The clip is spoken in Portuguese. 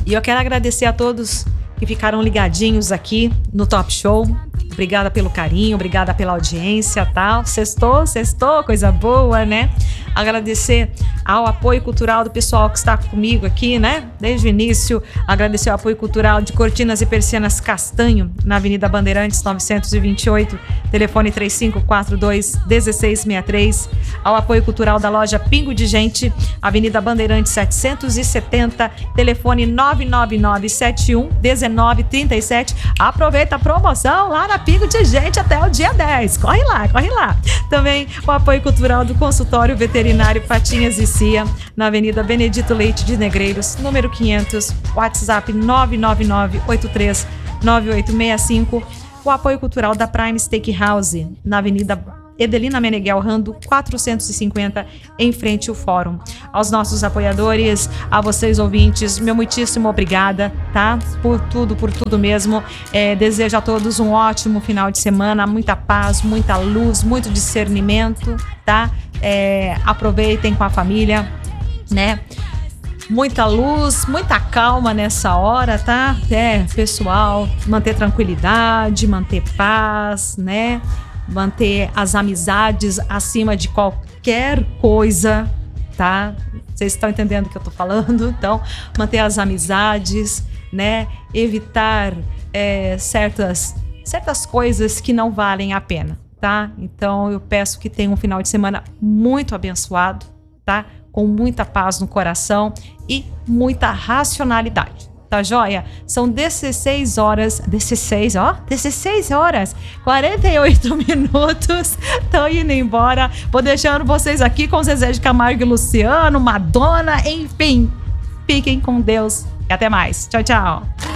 E eu quero agradecer a todos que ficaram ligadinhos aqui no Top Show. Obrigada pelo carinho, obrigada pela audiência, tá? Sextou, coisa boa, né? Agradecer ao apoio cultural do pessoal que está comigo aqui, né? Desde o início, agradecer ao apoio cultural de Cortinas e Persianas Castanho, na Avenida Bandeirantes 928, telefone 3542-1663. Ao apoio cultural da loja Pingo de Gente, Avenida Bandeirantes 770, telefone 99971-1937. Aproveita a promoção lá na Pingo de Gente até o dia 10. Corre lá, corre lá. Também o apoio cultural do Consultório Veterinário Patinhas e Cia, na Avenida Benedito Leite de Negreiros, número 500, WhatsApp 999839865. O apoio cultural da Prime Steakhouse, na Avenida Edelina Meneghel Rando, 450, em frente ao Fórum. Aos nossos apoiadores, a vocês ouvintes, meu muitíssimo obrigada, tá? Por tudo mesmo. Desejo a todos um ótimo final de semana, muita paz, muita luz, muito discernimento, tá? Aproveitem com a família, né? Muita luz, muita calma nessa hora, tá? Pessoal, manter tranquilidade, manter paz, né? Manter as amizades acima de qualquer coisa, tá? Vocês estão entendendo o que eu tô falando? Então, manter as amizades, né? Evitar certas coisas que não valem a pena, tá? Então, eu peço que tenham um final de semana muito abençoado, tá? Com muita paz no coração e muita racionalidade. Tá joia? São 16 horas, 48 minutos. Tô indo embora. Vou deixando vocês aqui com Zezé de Camargo e Luciano, Madonna, enfim. Fiquem com Deus e até mais. Tchau, tchau.